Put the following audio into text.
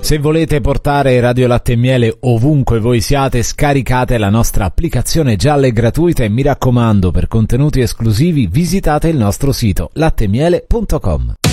Se volete portare Radio Latte e Miele ovunque voi siate, scaricate la nostra applicazione gialla e gratuita e mi raccomando, per contenuti esclusivi visitate il nostro sito lattemiele.com.